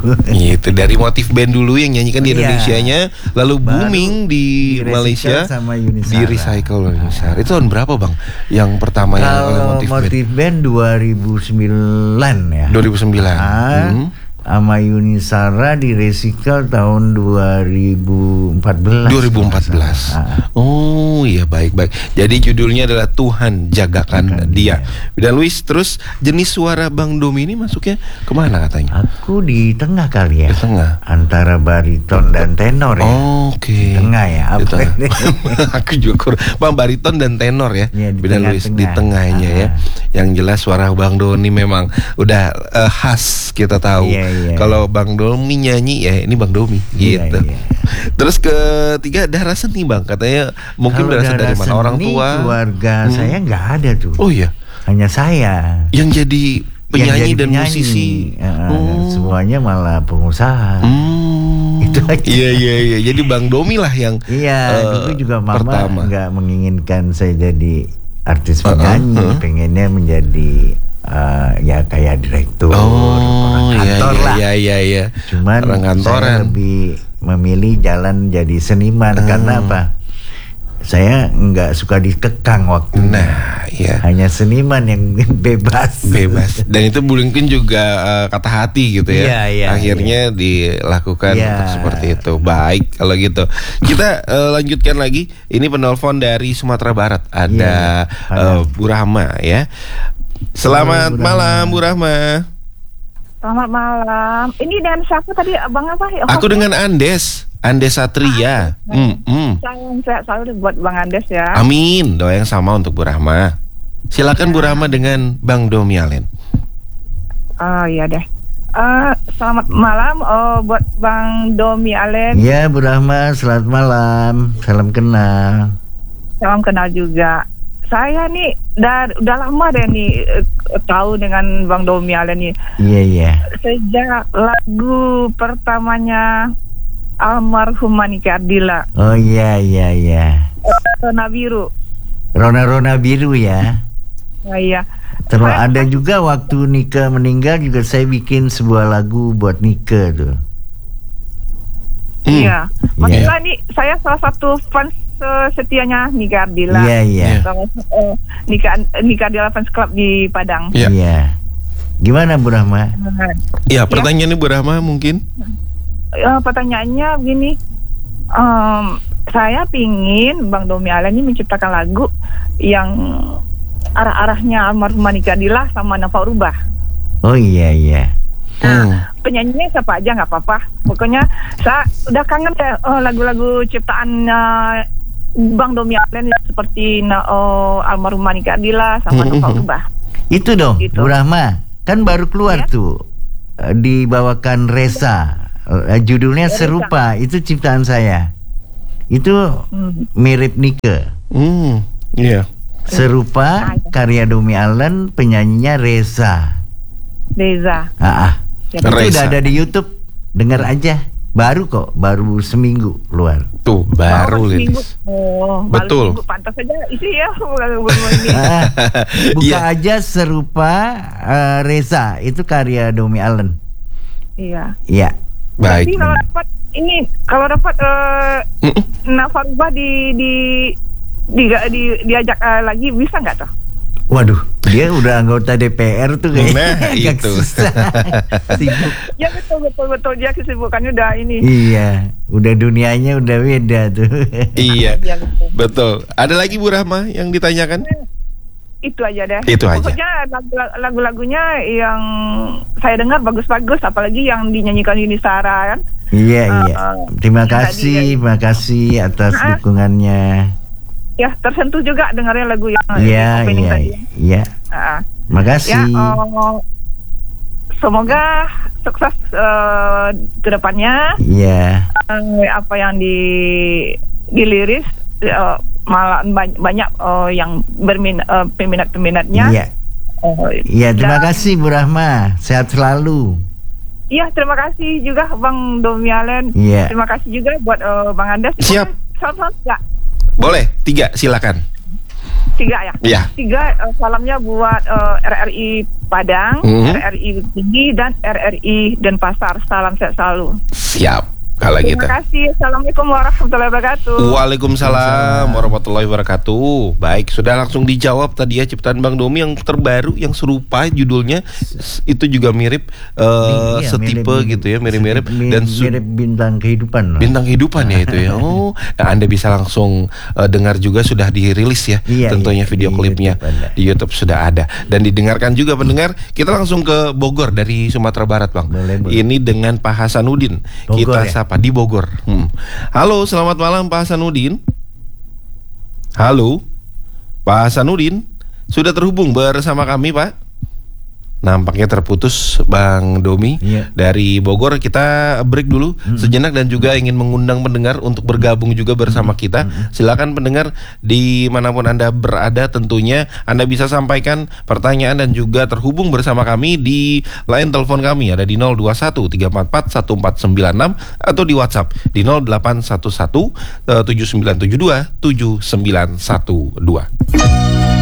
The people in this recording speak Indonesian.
Gitu, dari Motif Band dulu yang nyanyikan di Indonesianya, lalu booming di Malaysia sama Yuni di recycle Yuni Sara. Itu tahun berapa bang? Yang pertama yang Motif Band 2009 ya. 2009. Sama Yuni Sara di recycle tahun 2014. Oh iya, baik. Jadi judulnya adalah Tuhan Jagakan Dia. Dan Luis, terus jenis suara Bang Domi ini masuknya kemana katanya? Aku di tengah kali ya. Di tengah. Antara bariton dan tenor ya. Oke. Di tengah ya. Aku juga Bang, bariton dan tenor ya. Beda Luis di tengahnya ya. Yang jelas suara Bang Doni memang udah khas, kita tahu. Kalau Bang Domi nyanyi ya ini Bang Domi gitu. Terus ketiga, darah seni Bang, katanya mungkin berasal dari mana? Orang tua, keluarga saya nggak ada tuh. Oh iya, hanya saya yang jadi penyanyi dan musisi. Semuanya malah pengusaha. Itu aja. Iya. Jadi Bang Domi lah yang dulu juga mama nggak menginginkan saya jadi artis penyanyi, pengennya menjadi ya kayak direktur, orang kantor lah. Iya. Cuman saya lebih memilih jalan jadi seniman karena apa? Saya nggak suka dikekang waktu. Nah, iya. Hanya seniman yang bebas. Dan itu mungkin juga kata hati gitu ya. Akhirnya dilakukan untuk seperti itu. Baik kalau gitu. Kita lanjutkan lagi. Ini penelpon dari Sumatera Barat. Ada Bu Rahma ya. Selamat malam Bu Rahma. Selamat malam. Ini dengan siapa tadi Abang apa? Aku dengan Andes Satria. Salam sehat selalu buat Bang Andes ya. Amin. Doa yang sama untuk Bu Rahma. Silakan Bu Rahma dengan Bang Domi Alen. Oh iya deh. Selamat malam buat Bang Domi Alen. Ya Bu Rahma, selamat malam. Salam kenal. Salam kenal juga. Saya nih udah lama deh nih tahu dengan Bang Domi Alen nih. Iya. Sejak lagu pertamanya almarhum Nika Ardila. Oh iya. Rona Biru. Rona Biru ya. Oh, iya. Terus ada juga waktu Nika meninggal juga saya bikin sebuah lagu buat Nika tuh. Iya. Maksudnya nih saya salah satu fans setianya Nika Ardila. Iya. Nika Ardila Fans Club di Padang. Iya. Gimana Bu Rahma? Iya, pertanyaannya Bu Rahma mungkin? Pertanyaannya begini. Saya pingin Bang Domi Alen ini menciptakan lagu yang arah-arahnya almarhum Nika Ardila sama Nafa Rubah. Oh iya. Penyanyinya siapa aja nggak apa-apa. Pokoknya saya udah kangen lagu-lagu ciptaan Bang Domi Alen seperti almarhum Nika Ardila sama Nafa Rubah. Itu dong gitu. Bu Rahma, kan baru keluar tuh dibawakan Reza. Judulnya Serupa. Itu ciptaan saya. Itu mirip Nika. Iya. Serupa karya Domi Alen, penyanyinya Reza. Itu udah ada di YouTube. Dengar aja. Baru seminggu keluar. Tuh baru Lilis. Betul. Pantas aja isi ya. Buka aja Serupa Reza. Itu karya Domi Alen. Iya. Baik. Jadi kalau dapat Nafa Rubah diajak lagi bisa nggak tuh? Waduh, dia udah anggota DPR tuh kayaknya. Nah, itu. Sibuk. Ya betul dia kesibukannya udah ini. Iya, udah dunianya udah beda tuh. Iya. Betul. Ada lagi Bu Rahma yang ditanyakan? Itu aja deh. Itu aja. Pokoknya lagu-lagunya yang saya dengar bagus-bagus, apalagi yang dinyanyikan Yuni Sara kan. Iya. Terima kasih atas dukungannya. Ya, tersentuh juga dengarnya lagu yang opening tadi. Iya. Makasih. Semoga sukses ke depannya. Iya. Apa yang diliris malah banyak yang peminatnya. Iya, terima kasih Bu Rahma. Sehat selalu. Iya, terima kasih juga Bang Domi Alen. Iya. Terima kasih juga buat Bang Andes. Siap. Salam-salam enggak? Boleh, 3 silakan. 3 ya? Iya. 3 salamnya buat RRI Padang, RRI Tinggi, dan RRI Denpasar. Salam sehat selalu. Siap. Kalau gitu. Terima kasih. Assalamualaikum warahmatullahi wabarakatuh. Waalaikumsalam warahmatullahi wabarakatuh. Baik, sudah langsung dijawab tadi ya ciptaan Bang Domi yang terbaru, yang serupa judulnya itu juga mirip setipe mirip, gitu ya, mirip-mirip dan mirip bintang kehidupan. Bintang kehidupan ya itu ya. Oh, nah Anda bisa langsung dengar juga, sudah dirilis ya. Tentunya video klipnya di YouTube sudah ada dan didengarkan juga pendengar. Kita langsung ke Bogor dari Sumatera Barat, Bang. Boleh. Ini dengan Pak Hasanuddin. Bogor, kita di Bogor. Halo, selamat malam Pak Hasanuddin. Halo, Pak Hasanuddin, sudah terhubung bersama kami, Pak? Nampaknya terputus Bang Domi dari Bogor. Kita break dulu sejenak dan juga ingin mengundang pendengar untuk bergabung juga bersama kita. Silakan pendengar dimanapun Anda berada, tentunya Anda bisa sampaikan pertanyaan dan juga terhubung bersama kami di line telepon kami ada di 021-344-1496 atau di WhatsApp di 0811-7972-7912.